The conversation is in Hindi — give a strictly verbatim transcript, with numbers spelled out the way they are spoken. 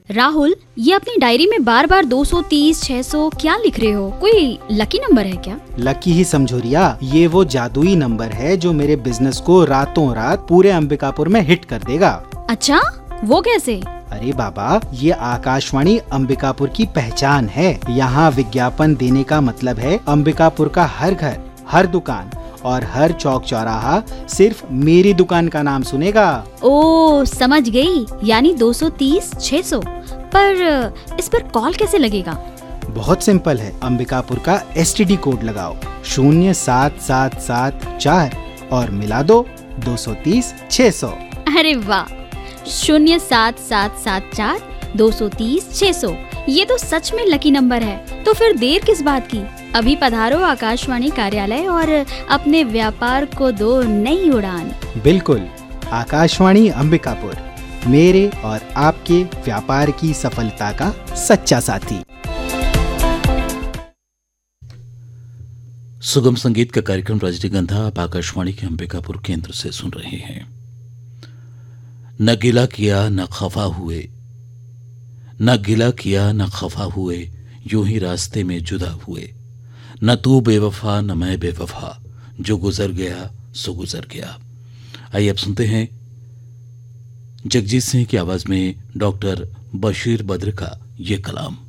राहुल, ये अपनी डायरी में बार बार दो सौ तीस, छह सौ क्या लिख रहे हो? कोई लकी नंबर है क्या? लकी ही समझो रिया, ये वो जादुई नंबर है जो मेरे बिजनेस को रातों रात पूरे अंबिकापुर में हिट कर देगा। अच्छा, वो कैसे? अरे बाबा, ये आकाशवाणी अंबिकापुर की पहचान है। यहाँ विज्ञापन देने का मतलब है अंबिकापुर का हर घर, हर दुकान और हर चौक चौराहा सिर्फ मेरी दुकान का नाम सुनेगा। ओ, समझ गई। यानी दो सौ तीस, छह सौ। पर इस पर कॉल कैसे लगेगा? बहुत सिंपल है, अंबिकापुर का एस टी डी कोड लगाओ, शून्य सात सात सात चार और मिला दो दो सौ तीस, छह सौ। अरे वाह, शून्य सात सात सात चार दो सौ तीस, छह सौ। ये तो सच में लकी नंबर है। तो फिर देर किस बात की? अभी पधारो आकाशवाणी कार्यालय और अपने व्यापार को दो नई उड़ान। बिल्कुल, आकाशवाणी अंबिकापुर, मेरे और आपके व्यापार की सफलता का सच्चा साथी। सुगम संगीत का कार्यक्रम रजनीगंधा आप आकाशवाणी के अंबिकापुर केंद्र से सुन रहे हैं। न गिला किया न खफा हुए, न गिला किया न खफा हुए, यूं ही रास्ते में जुदा हुए। न तू बेवफा न मैं बेवफा, जो गुजर गया सो गुजर गया। आइए अब सुनते हैं जगजीत सिंह की आवाज में डॉक्टर बशीर बद्र का ये कलाम।